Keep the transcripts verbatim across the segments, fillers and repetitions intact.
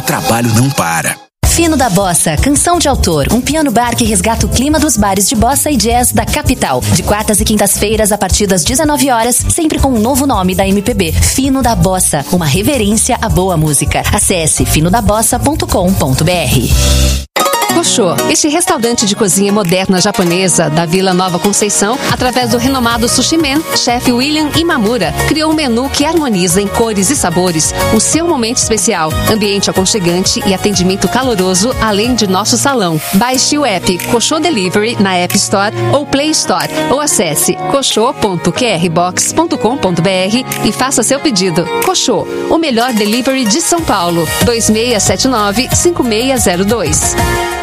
trabalho não para. Fino da Bossa, canção de autor, um piano bar que resgata o clima dos bares de bossa e jazz da capital. De quartas e quintas-feiras, a partir das dezenove horas, sempre com um novo nome da M P B. Fino da Bossa, uma reverência à boa música. Acesse fino da bossa ponto com ponto b r. Koshô, este restaurante de cozinha moderna japonesa da Vila Nova Conceição, através do renomado Sushi Man, chefe William Imamura, criou um menu que harmoniza em cores e sabores o seu momento especial, ambiente aconchegante e atendimento caloroso, além de nosso salão. Baixe o app Koshô Delivery na App Store ou Play Store, ou acesse koshô ponto q r box ponto com ponto b r e faça seu pedido. Koshô, o melhor delivery de São Paulo. dois seis sete nove, cinco seis zero dois.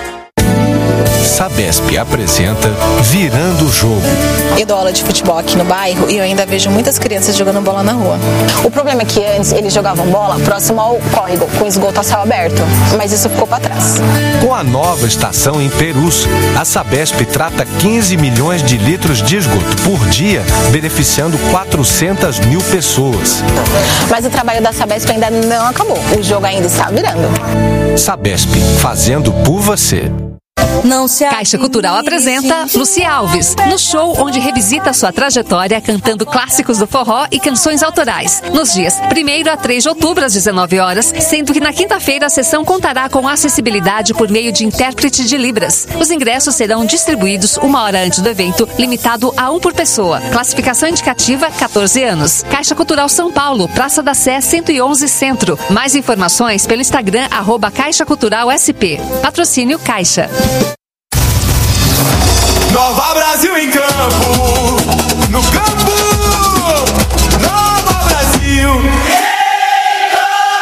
Sabesp apresenta Virando o Jogo. Eu dou aula de futebol aqui no bairro e eu ainda vejo muitas crianças jogando bola na rua. O problema é que antes eles jogavam bola próximo ao córrego, com esgoto a céu aberto, mas isso ficou para trás. Com a nova estação em Perus, a Sabesp trata quinze milhões de litros de esgoto por dia, beneficiando quatrocentas mil pessoas. Mas o trabalho da Sabesp ainda não acabou, o jogo ainda está virando. Sabesp, fazendo por você. Não se Caixa Cultural apresenta Luci Alves, no show onde revisita sua trajetória cantando clássicos do forró e canções autorais. Nos dias primeiro a três de outubro, às dezenove horas, sendo que na quinta-feira a sessão contará com acessibilidade por meio de intérprete de Libras. Os ingressos serão distribuídos uma hora antes do evento, limitado a um por pessoa. Classificação indicativa, quatorze anos. Caixa Cultural São Paulo, Praça da Sé cento e onze Centro. Mais informações pelo Instagram, arroba Caixa Cultural S P. Patrocínio Caixa. Nova Brasil em campo, no campo, Nova Brasil em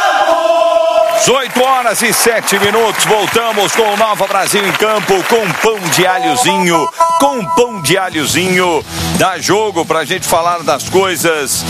campo. dezoito horas e sete minutos, voltamos com o Nova Brasil em campo, com pão de alhozinho, com pão de alhozinho. Dá jogo pra gente falar das coisas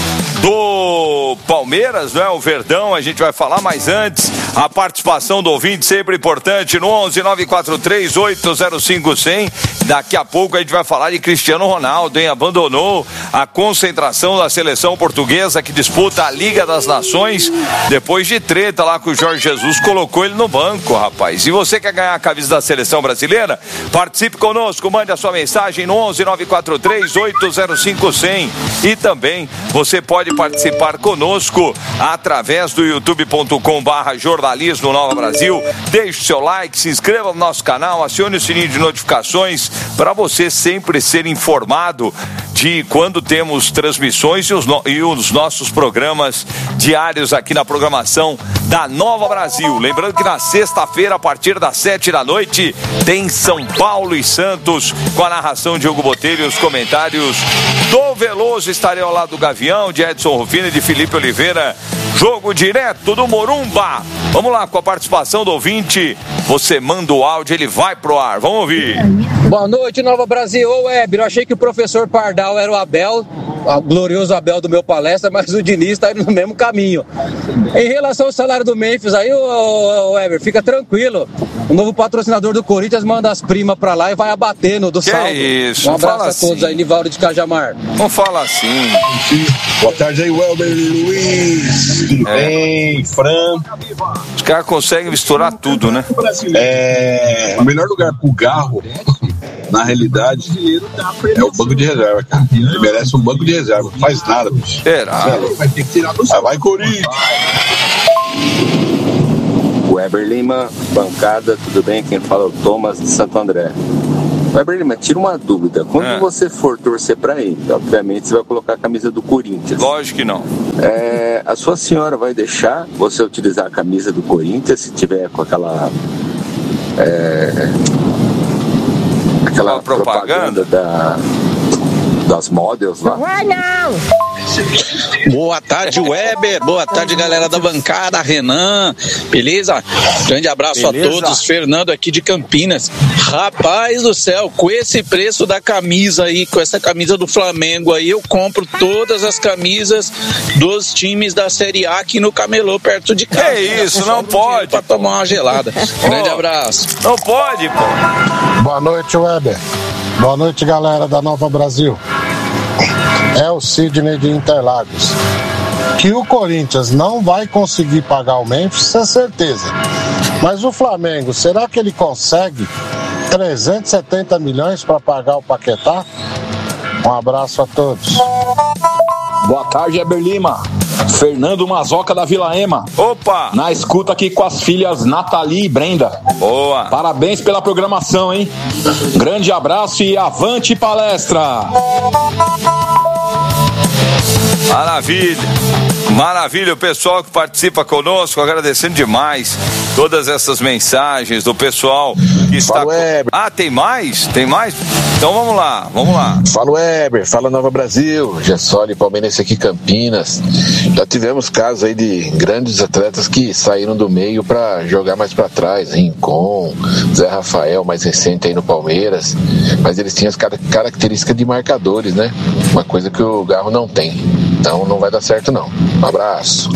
do Palmeiras, não é? O Verdão, a gente vai falar, mas antes, a participação do ouvinte sempre importante no onze nove quatro três oito zero cinco zero zero. Daqui a pouco a gente vai falar de Cristiano Ronaldo, hein? Abandonou a concentração da seleção portuguesa que disputa a Liga das Nações depois de treta lá com o Jorge Jesus, colocou ele no banco, rapaz. E você quer ganhar a camisa da seleção brasileira? Participe conosco, mande a sua mensagem no onze nove quatro três oito zero cinco zero zero. E também você pode participar conosco através do youtube ponto com barra jornalismo Nova Brasil. Deixe o seu like, se inscreva no nosso canal, acione o sininho de notificações para você sempre ser informado de quando temos transmissões e os, no... e os nossos programas diários aqui na programação da Nova Brasil. Lembrando que na sexta-feira, a partir das sete da noite, tem São Paulo e Santos, com a narração de Hugo Botelho e os comentários do Veloso. Estarei ao lado do Gavião, de Edson Rufino e de Felipe Oliveira. Jogo direto do Morumba. Vamos lá, com a participação do ouvinte. Você manda o áudio, ele vai pro ar. Vamos ouvir. Boa noite, Nova Brasil. Ô, Weber, eu achei que o professor Pardal era o Abel, o glorioso Abel do meu palestra, mas o Diniz está indo no mesmo caminho. Em relação ao salário do Memphis, aí, ô, ô, Weber, fica tranquilo. O novo patrocinador do Corinthians manda as primas pra lá e vai abatendo do que saldo. É isso, um abraço fala a todos assim. aí, Nivaldo de Cajamar. Não fala assim. Boa tarde aí, Welber Luiz. Tudo é. bem? Fran. Os caras conseguem misturar tudo, né? É, o melhor lugar pro Garro, na realidade, é o banco de reserva, cara. Ele merece um banco de reserva. Não faz nada, bicho. Será? Vai ter que tirar do céu. Vai, Corinthians. Weber Lima, bancada, tudo bem? Quem fala é o Thomas de Santo André. Weber Lima, tira uma dúvida. Quando é. você for torcer pra ele, obviamente você vai colocar a camisa do Corinthians. Lógico que não. É, a sua senhora vai deixar você utilizar a camisa do Corinthians se tiver com aquela... É, aquela propaganda, propaganda da, das models lá? Não vai não! Boa tarde, Weber. Boa tarde, galera da bancada. Renan, beleza? Grande abraço beleza. a todos. Fernando aqui de Campinas. Rapaz do céu, com esse preço da camisa aí, com essa camisa do Flamengo aí, eu compro todas as camisas dos times da Série A aqui no Camelô, perto de casa. É isso, não pode. Pra tomar uma gelada. Grande abraço. Não pode, pô. Boa noite, Weber. Boa noite, galera da Nova Brasil. É o Sidney de Interlagos. Que o Corinthians não vai conseguir pagar o Memphis, isso é certeza. Mas o Flamengo, será que ele consegue trezentos e setenta milhões para pagar o Paquetá? Um abraço a todos. Boa tarde, Eber Lima. Fernando Mazoca da Vila Ema. Opa! Na escuta aqui com as filhas Nathalie e Brenda. Boa! Parabéns pela programação, hein? Grande abraço e avante palestra! Maravilha! Maravilha, o pessoal que participa conosco, agradecendo demais todas essas mensagens do pessoal que está... Fala, Weber. Ah, tem mais? Tem mais? Então vamos lá, vamos lá. Fala, Weber, fala Nova Brasil, Gessoli, palmeirense aqui Campinas. Já tivemos casos aí de grandes atletas que saíram do meio para jogar mais para trás, Rincon, Zé Rafael, mais recente aí no Palmeiras, mas eles tinham as car- características de marcadores, né? Uma coisa que o Garro não tem, então não vai dar certo não. Um abraço.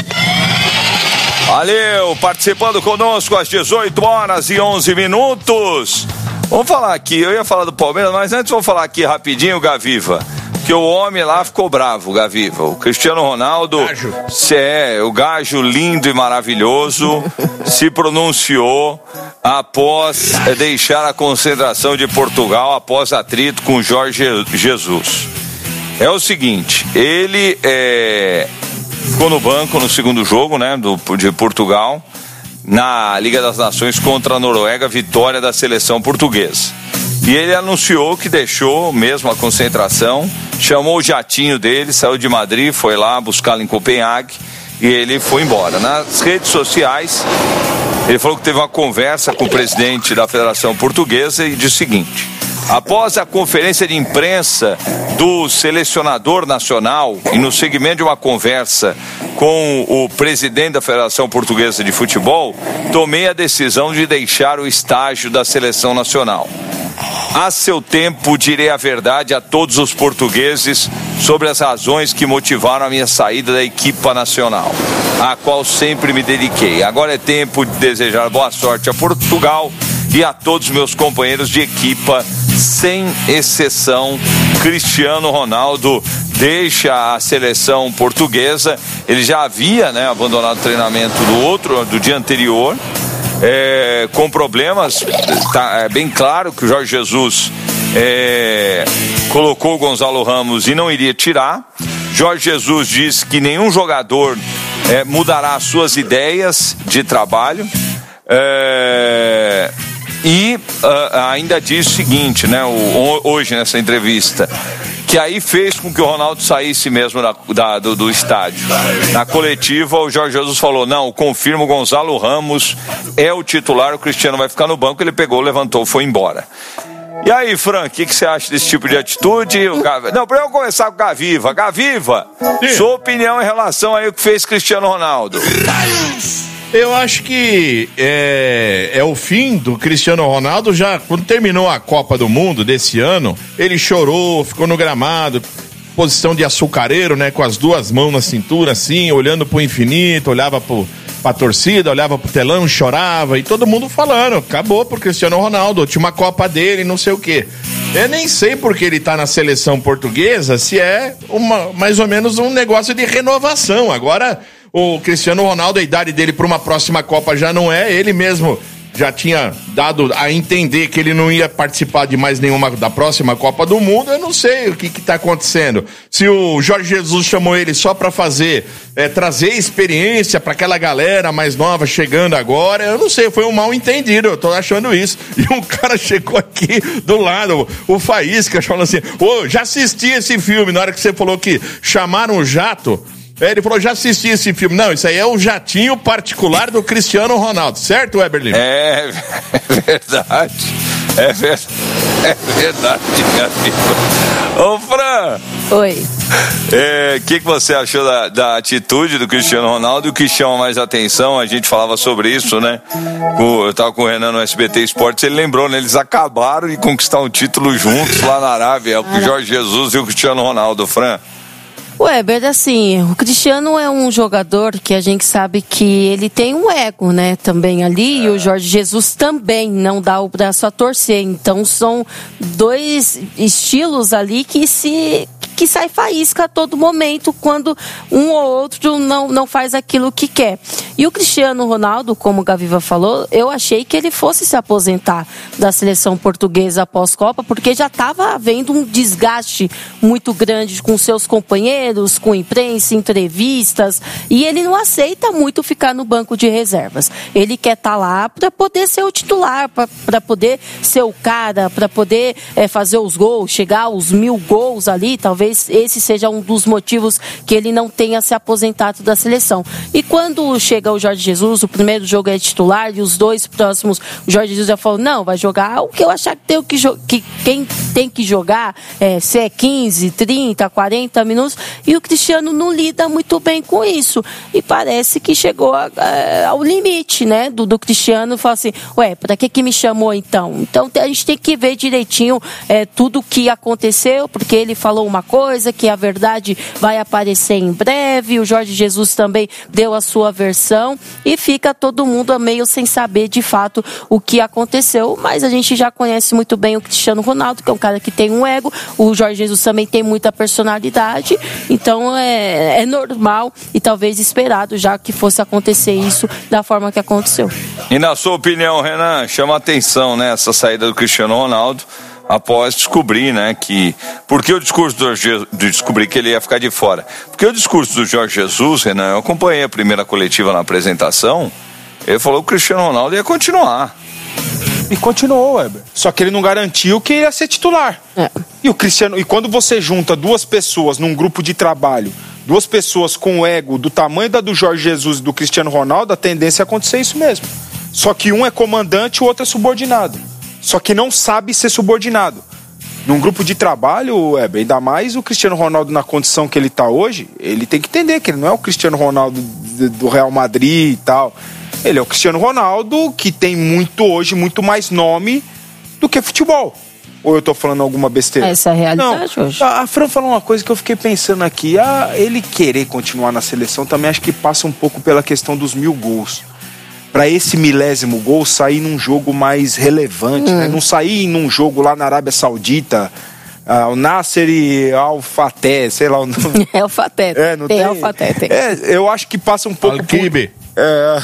Valeu, participando conosco às dezoito horas e onze minutos. Vamos falar aqui, eu ia falar do Palmeiras, mas antes vou falar aqui rapidinho o Gaviva, que o homem lá ficou bravo, o Gaviva. O Cristiano Ronaldo, se é, o gajo lindo e maravilhoso, se pronunciou após é, deixar a concentração de Portugal, após atrito com Jorge Jesus. É o seguinte, ele é, ficou no banco no segundo jogo, né, do, de Portugal, na Liga das Nações contra a Noruega, vitória da seleção portuguesa. E ele anunciou que deixou mesmo a concentração, chamou o jatinho dele, saiu de Madrid, foi lá buscá-lo em Copenhague e ele foi embora. Nas redes sociais, ele falou que teve uma conversa com o presidente da Federação Portuguesa e disse o seguinte: após a conferência de imprensa do selecionador nacional e no segmento de uma conversa com o presidente da Federação Portuguesa de Futebol, tomei a decisão de deixar o estágio da seleção nacional. A seu tempo direi a verdade a todos os portugueses sobre as razões que motivaram a minha saída da equipa nacional, a qual sempre me dediquei. Agora é tempo de desejar boa sorte a Portugal e a todos meus companheiros de equipa, sem exceção. Cristiano Ronaldo deixa a seleção portuguesa. Ele já havia, né, abandonado o treinamento do outro, do dia anterior, é, com problemas. Tá, é bem claro que o Jorge Jesus é, colocou o Gonzalo Ramos e não iria tirar. Jorge Jesus disse que nenhum jogador é, mudará as suas ideias de trabalho. É, e uh, ainda diz o seguinte, né, o, hoje nessa entrevista, que aí fez com que o Ronaldo saísse mesmo da, da, do, do estádio. Na coletiva, o Jorge Jesus falou: não, confirmo, o Gonzalo Ramos é o titular, o Cristiano vai ficar no banco. Ele pegou, levantou, foi embora. E aí, Fran, o que, que você acha desse tipo de atitude? O Gav... Não, para eu começar com o Gaviva. Gaviva, sim, sua opinião em relação aí ao que fez Cristiano Ronaldo? Eu acho que é, é o fim do Cristiano Ronaldo. Já quando terminou a Copa do Mundo desse ano, ele chorou, ficou no gramado, posição de açucareiro, né, com as duas mãos na cintura, assim, olhando pro infinito, olhava pro, pra torcida, olhava pro telão, chorava, e todo mundo falando, acabou pro Cristiano Ronaldo, última Copa dele, não sei o quê. Eu nem sei porque ele tá na seleção portuguesa, se é uma, mais ou menos um negócio de renovação. Agora, o Cristiano Ronaldo, a idade dele para uma próxima Copa já não é, ele mesmo já tinha dado a entender que ele não ia participar de mais nenhuma da próxima Copa do Mundo. Eu não sei o que que tá acontecendo. Se o Jorge Jesus chamou ele só para fazer, é, trazer experiência para aquela galera mais nova chegando agora, eu não sei, foi um mal entendido, eu tô achando isso. E um cara chegou aqui do lado, o Faísca, falando assim: ô, oh, já assisti esse filme. Na hora que você falou que chamaram o jato, é, ele falou, já assisti esse filme. Não, isso aí é o jatinho particular do Cristiano Ronaldo, certo, Weber Lima? É, é verdade. É verdade. É verdade, Gabi. Ô, Fran. Oi. O é, que, que você achou da, da atitude do Cristiano Ronaldo? O que chama mais atenção, a gente falava sobre isso, né? O, eu tava com o Renan no S B T Esportes, ele lembrou, né? Eles acabaram de conquistar um título juntos lá na Arábia, o Jorge Jesus e o Cristiano Ronaldo, Fran. Weber, assim, o Cristiano é um jogador que a gente sabe que ele tem um ego, né, também ali, é. E o Jorge Jesus também não dá o braço a torcer, então são dois estilos ali que se, que sai faísca a todo momento quando um ou outro não, não faz aquilo que quer. E o Cristiano Ronaldo, como o Gaviva falou, eu achei que ele fosse se aposentar da seleção portuguesa após Copa, porque já estava havendo um desgaste muito grande com seus companheiros, com imprensa, entrevistas, e ele não aceita muito ficar no banco de reservas. Ele quer estar lá para poder ser o titular, para poder ser o cara, para poder é, fazer os gols, chegar aos mil gols ali. Talvez esse seja um dos motivos que ele não tenha se aposentado da seleção. E quando chega o Jorge Jesus, o primeiro jogo é titular e os dois próximos, o Jorge Jesus já falou, não, vai jogar o que eu achar que, tem que, que quem tem que jogar, é, se é quinze, trinta, quarenta minutos, e o Cristiano não lida muito bem com isso. E parece que chegou a, a, ao limite, né, do, do Cristiano, fala assim, ué, pra que que me chamou então? Então a gente tem que ver direitinho é, tudo o que aconteceu, porque ele falou uma coisa, que a verdade vai aparecer em breve, o Jorge Jesus também deu a sua versão, e fica todo mundo meio sem saber de fato o que aconteceu, mas a gente já conhece muito bem o Cristiano Ronaldo, que é um cara que tem um ego, o Jorge Jesus também tem muita personalidade, então é, é normal e talvez esperado já que fosse acontecer isso da forma que aconteceu. E na sua opinião, Renan, chama atenção, né, essa saída do Cristiano Ronaldo após descobrir, né, que... Por que o discurso do Jorge... descobrir que ele ia ficar de fora? Porque o discurso do Jorge Jesus, Renan, eu acompanhei a primeira coletiva na apresentação, ele falou que o Cristiano Ronaldo ia continuar. E continuou, Weber. Só que ele não garantiu que ia ser titular. É. E o Cristiano... E quando você junta duas pessoas num grupo de trabalho, duas pessoas com o ego do tamanho da do Jorge Jesus e do Cristiano Ronaldo, a tendência é acontecer isso mesmo. Só que um é comandante e o outro é subordinado. Só que não sabe ser subordinado. Num grupo de trabalho, é, ainda mais o Cristiano Ronaldo na condição que ele está hoje, ele tem que entender que ele não é o Cristiano Ronaldo do Real Madrid e tal. Ele é o Cristiano Ronaldo que tem muito hoje, muito mais nome do que futebol. Ou eu tô falando alguma besteira? Essa é a realidade não, hoje. A Fran falou uma coisa que eu fiquei pensando aqui. Ah, ele querer continuar na seleção também acho que passa um pouco pela questão dos mil gols. Para esse milésimo gol sair num jogo mais relevante, hum. né? Não sair num jogo lá na Arábia Saudita, uh, o Nasser e Al-Fateh, sei lá o nome. É Al-Fateh, é, não tem, tem Al-Fateh, tem. É, eu acho que passa um pouco Al-Kibi. por...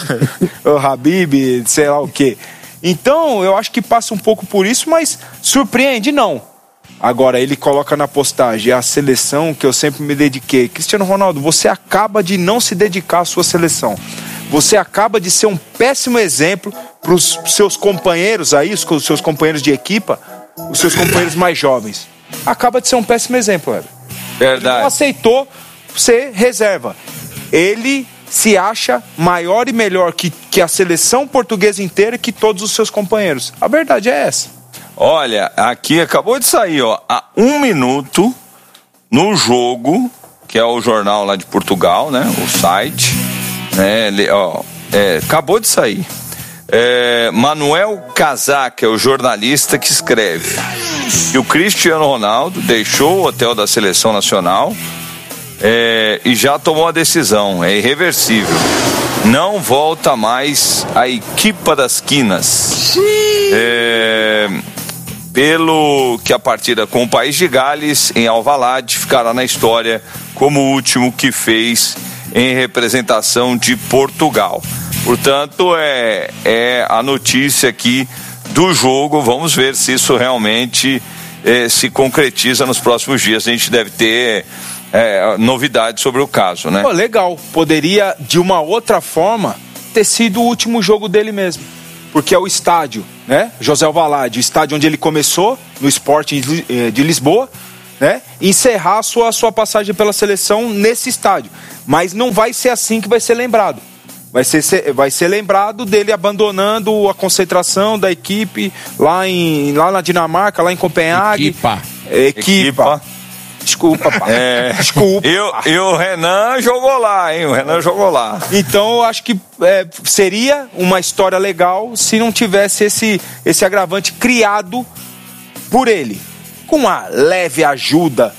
É, o Habib, sei lá o quê. Então, eu acho que passa um pouco por isso, mas surpreende, não. Agora, ele coloca na postagem a seleção que eu sempre me dediquei. Cristiano Ronaldo, você acaba de não se dedicar à sua seleção. Você acaba de ser um péssimo exemplo para os seus companheiros aí, os seus companheiros de equipa, os seus companheiros mais jovens. Acaba de ser um péssimo exemplo, Weber. Verdade. Ele não aceitou ser reserva. Ele se acha maior e melhor que, que a seleção portuguesa inteira e que todos os seus companheiros. A verdade é essa. Olha, aqui acabou de sair, ó, há um minuto no Jogo, que é o jornal lá de Portugal, né? O site, né? Ele, ó, é, acabou de sair. É, Manuel Casac é o jornalista que escreve que o Cristiano Ronaldo deixou o hotel da Seleção Nacional é, e já tomou a decisão, é irreversível. Não volta mais à equipa das quinas. É, pelo que a partida com o País de Gales em Alvalade ficará na história como o último que fez em representação de Portugal. Portanto, é, é a notícia aqui do Jogo. Vamos ver se isso realmente é, se concretiza nos próximos dias. A gente deve ter é, novidades sobre o caso, né? Pô, legal. Poderia, de uma outra forma, ter sido o último jogo dele mesmo. Porque é o estádio, né? José Alvalade, o estádio onde ele começou, no Sporting de Lisboa, né? Encerrar a sua, a sua passagem pela seleção nesse estádio. Mas não vai ser assim que vai ser lembrado. Vai ser, vai ser lembrado dele abandonando a concentração da equipe lá, em, lá na Dinamarca, lá em Copenhague. Equipa. Equipa. Equipa. Desculpa, pá. É, Desculpa. E, o, e o Renan jogou lá, hein? O Renan jogou lá. Então, eu acho que é, seria uma história legal se não tivesse esse, esse agravante criado por ele. Com a leve ajuda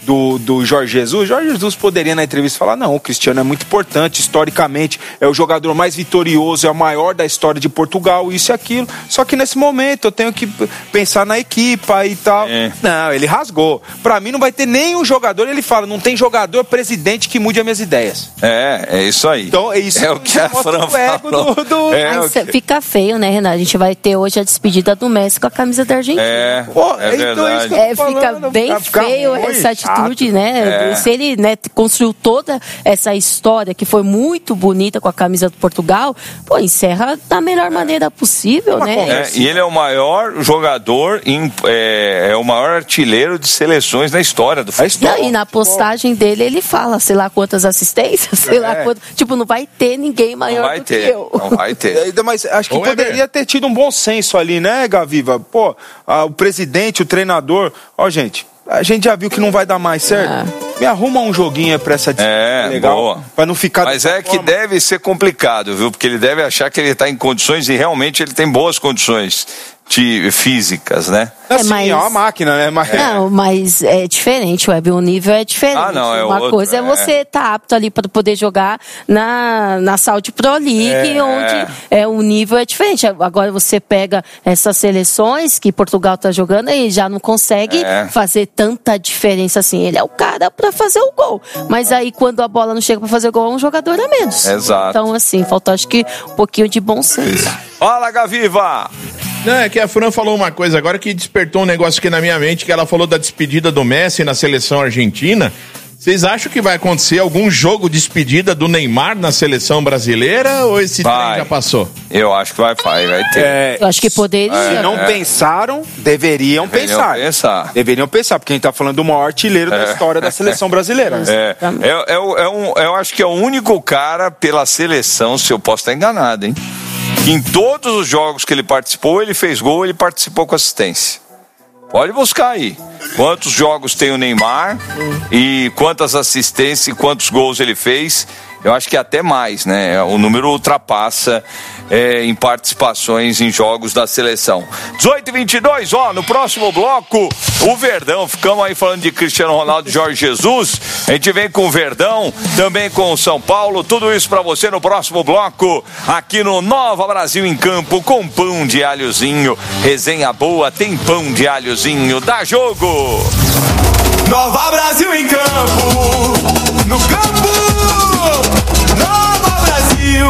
do, do Jorge Jesus, Jorge Jesus poderia na entrevista falar, não, o Cristiano é muito importante, historicamente, é o jogador mais vitorioso, é o maior da história de Portugal, isso e aquilo. Só que nesse momento eu tenho que pensar na equipa e tal. É. Não, ele rasgou. Pra mim não vai ter nenhum jogador, ele fala, não tem jogador presidente que mude as minhas ideias. É, é isso aí. Então é isso é o que a Fran falou. Do, do... É Mas que... fica feio, né, Renato? A gente vai ter hoje a despedida do Messi com a camisa da Argentina. É, Pô, é então verdade. É, fica bem feio essa atitude, né? É. Se ele, né, construiu toda essa história que foi muito bonita com a camisa do Portugal, pô, encerra da melhor maneira possível, né? É, e ele é o maior jogador, em, é, é o maior artilheiro de seleções na história do futebol. Não, e na postagem dele ele fala, sei lá quantas assistências, sei é. lá quantas. Tipo, não vai ter ninguém maior do ter, que eu. Não vai ter. Mas acho que Ou poderia é ter tido um bom senso ali, né, Gaviva? Pô, a, o presidente, o treinador, ó, gente, a gente já viu que não vai dar mais certo. Ah. Me arruma um joguinho pra essa é, legal, boa. Pra não ficar... Mas é que deve ser complicado, viu? Porque ele deve achar que ele tá em condições, e realmente ele tem boas condições de, físicas, né? É, Sim, mas... é uma máquina, né? Mas... Não, mas é diferente, Web, o nível é diferente. Ah, não, é uma outro, coisa é, é você estar tá apto ali para poder jogar na, na Saudi Pro League, é, onde é. É, o nível é diferente. Agora você pega essas seleções que Portugal tá jogando e já não consegue é. fazer tanta diferença assim. Ele é o cara para fazer o gol, mas aí quando a bola não chega para fazer o gol, é um jogador a menos. Exato. Então, assim, faltou acho que um pouquinho de bom senso. Fala, Gaviva! Não, é que a Fran falou uma coisa agora que despertou um negócio aqui na minha mente, que ela falou da despedida do Messi na seleção argentina. Vocês acham que vai acontecer algum jogo de despedida do Neymar na seleção brasileira ou esse vai. trem já passou? Eu acho que vai, vai, vai ter. É, Eu acho que poderia. Se não é. pensaram, deveriam, deveriam pensar. pensar. Deveriam pensar, porque a gente tá falando do maior artilheiro é. da história da seleção brasileira. É. É, é, é, um, eu acho que é o único cara pela seleção, se eu posso estar enganado, hein? Em todos os jogos que ele participou, ele fez gol, ele participou com assistência. Pode buscar aí. Quantos jogos tem o Neymar e quantas assistências e quantos gols ele fez. Eu acho que até mais, né? O número ultrapassa é, em participações em jogos da seleção. dezoito e vinte e dois, ó, no próximo bloco, o Verdão. Ficamos aí falando de Cristiano Ronaldo e Jorge Jesus. A gente vem com o Verdão, também com o São Paulo. Tudo isso pra você no próximo bloco, aqui no Nova Brasil em Campo, com pão de alhozinho. Resenha boa, tem pão de alhozinho. Dá jogo! Nova Brasil em Campo, no campo! Nova Brasil!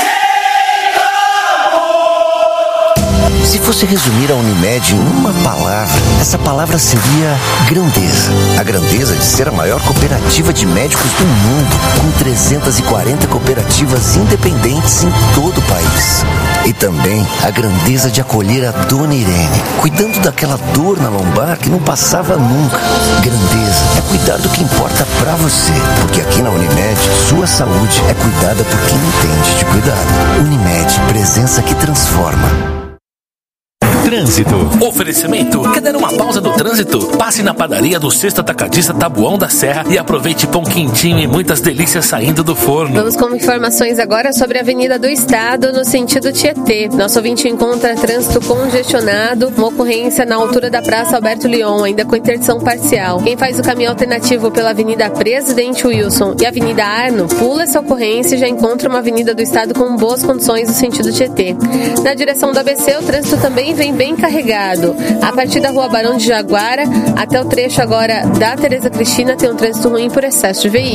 Se fosse resumir a Unimed em uma palavra, essa palavra seria grandeza. A grandeza de ser a maior cooperativa de médicos do mundo, com trezentas e quarenta cooperativas independentes em todo o país. E também a grandeza de acolher a Dona Irene, cuidando daquela dor na lombar que não passava nunca. Grandeza é cuidar do que importa pra você, porque aqui na Unimed, sua saúde é cuidada por quem entende de cuidado. Unimed, presença que transforma. Trânsito. Oferecimento. Quer dar uma pausa no trânsito? Passe na padaria do Sexto Atacadista Taboão da Serra e aproveite pão quentinho e muitas delícias saindo do forno. Vamos com informações agora sobre a Avenida do Estado, no sentido Tietê. Nosso ouvinte encontra trânsito congestionado, uma ocorrência na altura da Praça Alberto Leon, ainda com interdição parcial. Quem faz o caminho alternativo pela Avenida Presidente Wilson e Avenida Arno, pula essa ocorrência e já encontra uma Avenida do Estado com boas condições no sentido Tietê. Na direção do A B C, o trânsito também vem bem carregado. A partir da Rua Barão de Jaguara até o trecho agora da Tereza Cristina tem um trânsito ruim por excesso de veículos.